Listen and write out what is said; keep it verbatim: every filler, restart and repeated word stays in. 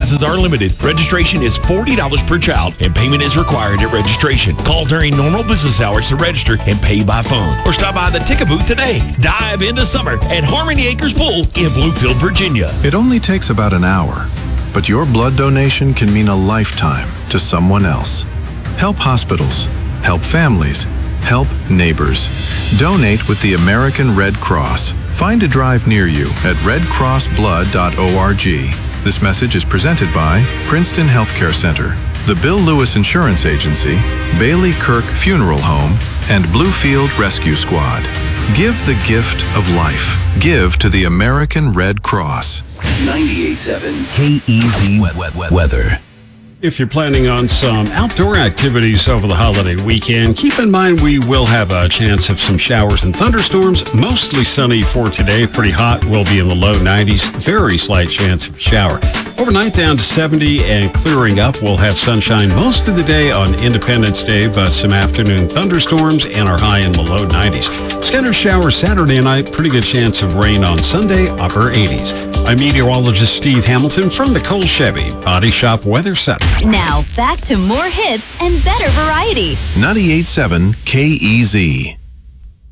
Classes are limited. Registration is forty dollars per child and payment is required at registration. Call during normal business hours to register and pay by phone. Or stop by the ticket booth today. Dive into summer at Harmony Acres Pool in Bluefield, Virginia. It only takes about an hour, but your blood donation can mean a lifetime to someone else. Help hospitals. Help families. Help neighbors. Donate with the American Red Cross. Find a drive near you at red cross blood dot org. This message is presented by Princeton Healthcare Center, the Bill Lewis Insurance Agency, Bailey Kirk Funeral Home, and Bluefield Rescue Squad. Give the gift of life. Give to the American Red Cross. ninety-eight point seven K E Z Weather. If you're planning on some outdoor activities over the holiday weekend, keep in mind we will have a chance of some showers and thunderstorms. Mostly sunny for today. Pretty hot. We'll be in the low nineties. Very slight chance of shower. Overnight down to seventy and clearing up. We'll have sunshine most of the day on Independence Day, but some afternoon thunderstorms and our high in the low nineties. Scattered showers Saturday night. Pretty good chance of rain on Sunday, upper eighties. I'm meteorologist Steve Hamilton from the Cole Chevy Body Shop Weather Center. Now, back to more hits and better variety. ninety-eight point seven K E Z.